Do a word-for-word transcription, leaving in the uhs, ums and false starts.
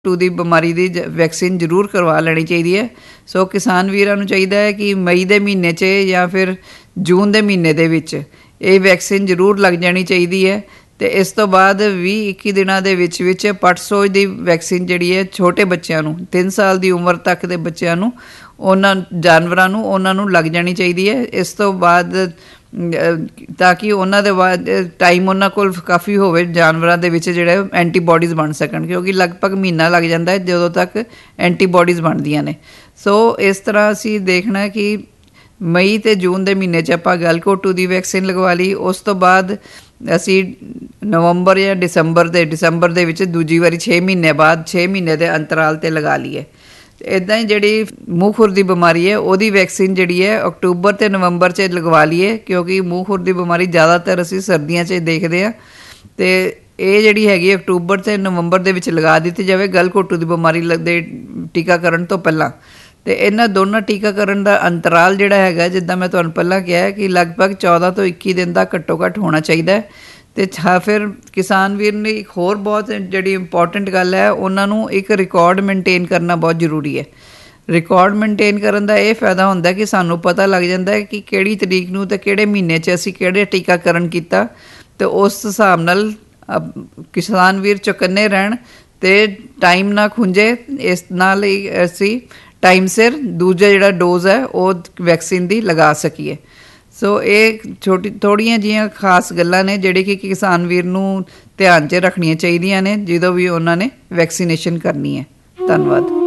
To ਦੀ ਬਿਮਾਰੀ ਦੀ ਜ vaccine ਜ਼ਰੂਰ ਕਰਵਾ ਲੈਣੀ ਚਾਹੀਦੀ ਹੈ। ਸੋ ਕਿਸਾਨ ਵੀਰਾਂ ਨੂੰ ਚਾਹੀਦਾ ਹੈ ਕਿ ਮਈ ਦੇ ਮਹੀਨੇ 'ਚ ਜਾਂ ਫਿਰ ਜੂਨ ਦੇ ਮਹੀਨੇ ਦੇ ਵਿੱਚ ਇਹ ਵੈਕਸੀਨ ਜ਼ਰੂਰ ਲੱਗ ਜਾਣੀ ਚਾਹੀਦੀ ਹੈ। ਅਤੇ ਇਸ ਤੋਂ ਬਾਅਦ ਵੀਹ ਇੱਕੀ ਦਿਨਾਂ ਦੇ ਵਿੱਚ ਵਿੱਚ ਪਟਸੋਜ ਦੀ ਵੈਕਸੀਨ ਜਿਹੜੀ ਹੈ ਛੋਟੇ ਬੱਚਿਆਂ ਨੂੰ ਤਿੰਨ ਸਾਲ ਦੀ ਉਮਰ ਤੱਕ ਦੇ ਬੱਚਿਆਂ ਨੂੰ ਉਹਨਾਂ ਜਾਨਵਰਾਂ ਨੂੰ ਉਹਨਾਂ ਨੂੰ ਲੱਗ ਜਾਣੀ ਚਾਹੀਦੀ ਹੈ। ਇਸ ਤੋਂ ਬਾਅਦ ਤਾਂ ਕਿ ਉਹਨਾਂ ਦੇ ਬਾਅਦ ਟਾਈਮ ਉਹਨਾਂ ਕੋਲ ਕਾਫੀ ਹੋਵੇ ਜਾਨਵਰਾਂ ਦੇ ਵਿੱਚ ਜਿਹੜੇ ਐਂਟੀਬੋਡੀਜ਼ ਬਣ ਸਕਣ, ਕਿਉਂਕਿ ਲਗਭਗ ਮਹੀਨਾ ਲੱਗ ਜਾਂਦਾ ਹੈ ਜਦੋਂ ਤੱਕ ਐਂਟੀਬੋਡੀਜ਼ ਬਣਦੀਆਂ ਨੇ। ਸੋ ਇਸ ਤਰ੍ਹਾਂ ਅਸੀਂ ਦੇਖਣਾ ਕਿ ਮਈ ਅਤੇ ਜੂਨ ਦੇ ਮਹੀਨੇ 'ਚ ਆਪਾਂ ਗਲਘੋਟੂ ਟੂ ਦੀ ਵੈਕਸੀਨ ਲਗਵਾ ਲਈ। ਉਸ ਤੋਂ ਬਾਅਦ ਅਸੀਂ ਨਵੰਬਰ ਜਾਂ ਦਸੰਬਰ ਦੇ ਦਸੰਬਰ ਦੇ ਵਿੱਚ ਦੂਜੀ ਵਾਰੀ ਛੇ ਮਹੀਨੇ ਬਾਅਦ ਛੇ ਮਹੀਨੇ ਦੇ ਅੰਤਰਾਲ 'ਤੇ ਲਗਾ ਲਈਏ। ਇੱਦਾਂ ਹੀ ਜਿਹੜੀ ਮੂੰਹ ਖੁਰ ਦੀ ਬਿਮਾਰੀ ਹੈ ਉਹਦੀ ਵੈਕਸੀਨ ਜਿਹੜੀ ਹੈ ਅਕਤੂਬਰ ਅਤੇ ਨਵੰਬਰ 'ਚ ਲਗਵਾ ਲਈਏ, ਕਿਉਂਕਿ ਮੂੰਹ ਖੁਰ ਦੀ ਬਿਮਾਰੀ ਜ਼ਿਆਦਾਤਰ ਅਸੀਂ ਸਰਦੀਆਂ 'ਚ ਦੇਖਦੇ ਹਾਂ। ਅਤੇ ਇਹ ਜਿਹੜੀ ਹੈਗੀ ਅਕਤੂਬਰ ਅਤੇ ਨਵੰਬਰ ਦੇ ਵਿੱਚ ਲਗਾ ਦਿੱਤੀ ਜਾਵੇ ਗਲਘੋਟੂ ਦੀ ਬਿਮਾਰੀ ਦੇ ਟੀਕਾਕਰਨ ਤੋਂ ਪਹਿਲਾਂ। ਅਤੇ ਇਹਨਾਂ ਦੋਨਾਂ ਟੀਕਾਕਰਨ ਦਾ ਅੰਤਰਾਲ ਜਿਹੜਾ ਹੈਗਾ, ਜਿੱਦਾਂ ਮੈਂ ਤੁਹਾਨੂੰ ਪਹਿਲਾਂ ਕਿਹਾ ਕਿ ਲਗਭਗ ਚੌਦਾਂ ਤੋਂ ਇੱਕੀ ਦਿਨ ਦਾ ਘੱਟੋ ਘੱਟ ਹੋਣਾ ਚਾਹੀਦਾ ਹੈ। ਅਤੇ ਜਾਂ ਫਿਰ ਕਿਸਾਨ ਵੀਰ ਨੇ ਇੱਕ ਹੋਰ ਬਹੁਤ ਜਿਹੜੀ ਇੰਪੋਰਟੈਂਟ ਗੱਲ ਹੈ, ਉਹਨਾਂ ਨੂੰ ਇੱਕ ਰਿਕਾਰਡ ਮੇਨਟੇਨ ਕਰਨਾ ਬਹੁਤ ਜ਼ਰੂਰੀ ਹੈ। ਰਿਕਾਰਡ ਮੇਨਟੇਨ ਕਰਨ ਦਾ ਇਹ ਫਾਇਦਾ ਹੁੰਦਾ ਕਿ ਸਾਨੂੰ ਪਤਾ ਲੱਗ ਜਾਂਦਾ ਹੈ ਕਿ ਕਿਹੜੀ ਤਰੀਕ ਨੂੰ ਅਤੇ ਕਿਹੜੇ ਮਹੀਨੇ 'ਚ ਅਸੀਂ ਕਿਹੜੇ ਟੀਕਾਕਰਨ ਕੀਤਾ, ਅਤੇ ਉਸ ਹਿਸਾਬ ਨਾਲ ਕਿਸਾਨ ਵੀਰ ਚੁਕੰਨੇ ਰਹਿਣ ਅਤੇ ਟਾਈਮ ਨਾ ਖੁੰਝੇ। ਇਸ ਨਾਲ ਹੀ ਅਸੀਂ ਟਾਈਮ ਸਿਰ ਦੂਜਾ ਜਿਹੜਾ ਡੋਜ਼ ਹੈ ਉਹ ਵੈਕਸੀਨ ਦੀ ਲਗਾ ਸਕੀਏ। ਸੋ ਇਹ ਛੋਟੀ ਥੋੜ੍ਹੀਆਂ ਜਿਹੀਆਂ ਖਾਸ ਗੱਲਾਂ ਨੇ ਜਿਹੜੇ ਕਿ ਕਿਸਾਨ ਵੀਰ ਨੂੰ ਧਿਆਨ 'ਚ ਰੱਖਣੀਆਂ ਚਾਹੀਦੀਆਂ ਨੇ ਜਦੋਂ ਵੀ ਉਹਨਾਂ ਨੇ ਵੈਕਸੀਨੇਸ਼ਨ ਕਰਨੀ ਹੈ। ਧੰਨਵਾਦ।